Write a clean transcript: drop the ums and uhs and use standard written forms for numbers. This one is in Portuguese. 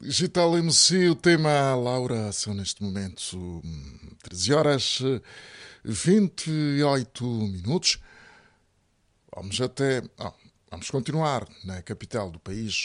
Digital MC, o tema Laura, são neste momento 13 horas 28 minutos. Vamos continuar na capital do país,